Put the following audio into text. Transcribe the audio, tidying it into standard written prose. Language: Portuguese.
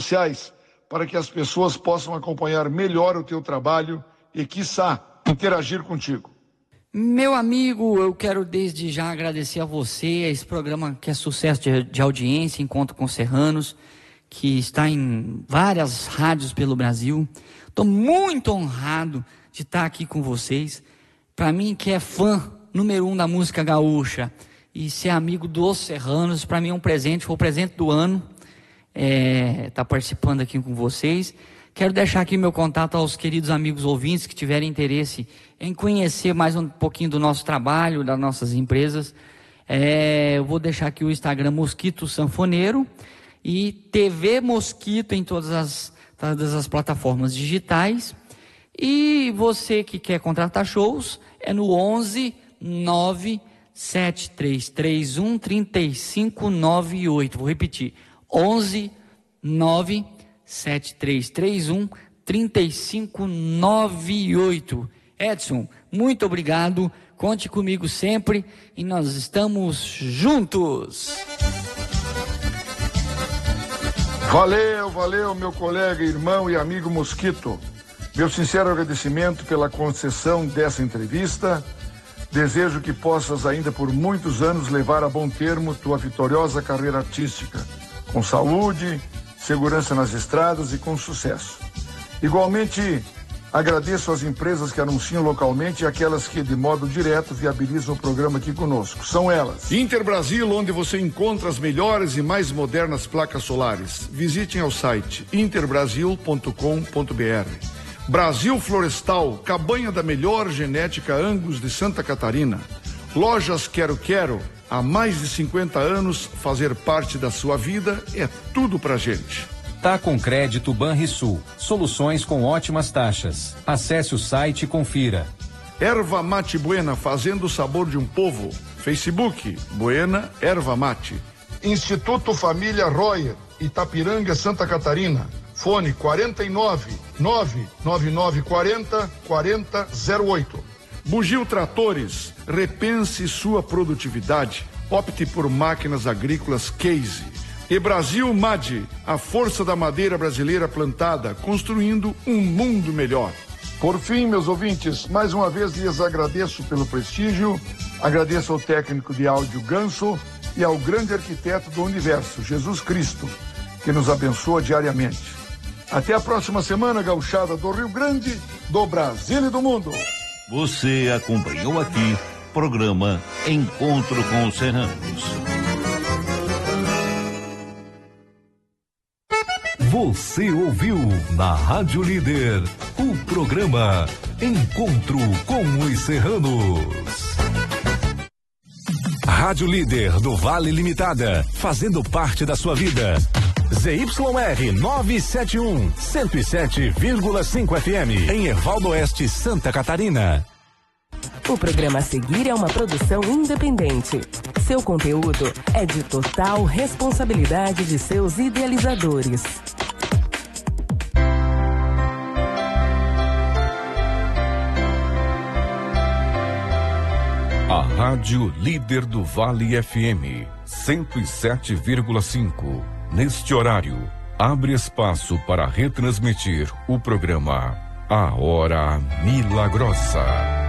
sociais para que as pessoas possam acompanhar melhor o teu trabalho e, quiçá, interagir contigo. Meu amigo, eu quero desde já agradecer a você, esse programa que é sucesso de audiência, Encontro com Serranos, que está em várias rádios pelo Brasil. Estou muito honrado de estar aqui com vocês. Para mim, que é fã número 1 da música gaúcha e ser amigo dos Serranos, para mim é um presente, foi o presente do ano, estar participando aqui com vocês. Quero deixar aqui meu contato aos queridos amigos ouvintes que tiverem interesse em conhecer mais um pouquinho do nosso trabalho, das nossas empresas. Eu vou deixar aqui o Instagram Mosquito Sanfoneiro e TV Mosquito em todas as plataformas digitais. E você que quer contratar shows, é no 11 9 7331 3598. Vou repetir, 11 9 7331 3598. Edson, muito obrigado, conte comigo sempre e nós estamos juntos. Valeu, meu colega, irmão e amigo Mosquito. Meu sincero agradecimento pela concessão dessa entrevista. Desejo que possas ainda por muitos anos levar a bom termo tua vitoriosa carreira artística, com saúde, segurança nas estradas e com sucesso. Igualmente, agradeço às empresas que anunciam localmente e aquelas que, de modo direto, viabilizam o programa aqui conosco. São elas: Interbrasil, onde você encontra as melhores e mais modernas placas solares. Visitem ao site interbrasil.com.br. Brasil Florestal, cabanha da melhor genética Angus de Santa Catarina. Lojas Quero Quero, há mais de 50 anos, fazer parte da sua vida é tudo pra gente. Tá com crédito Banrisul, soluções com ótimas taxas. Acesse o site e confira. Erva Mate Buena, fazendo o sabor de um povo. Facebook, Buena Erva Mate. Instituto Família Royer, Itapiranga, Santa Catarina. Fone 49 99940 4008. Bugio Tratores, repense sua produtividade. Opte por máquinas agrícolas Case. E Brasil MAD, a força da madeira brasileira plantada, construindo um mundo melhor. Por fim, meus ouvintes, mais uma vez lhes agradeço pelo prestígio, agradeço ao técnico de áudio Ganso e ao grande arquiteto do universo, Jesus Cristo, que nos abençoa diariamente. Até a próxima semana, gauchada do Rio Grande, do Brasil e do mundo. Você acompanhou aqui programa Encontro com os Serranos. Você ouviu na Rádio Líder o programa Encontro com os Serranos. Rádio Líder do Vale Limitada, fazendo parte da sua vida. ZYR 971, 107,5 FM, em Ervaldo Oeste, Santa Catarina. O programa a seguir é uma produção independente. Seu conteúdo é de total responsabilidade de seus idealizadores. A Rádio Líder do Vale FM, 107,5. Neste horário, abre espaço para retransmitir o programa A Hora Milagrosa.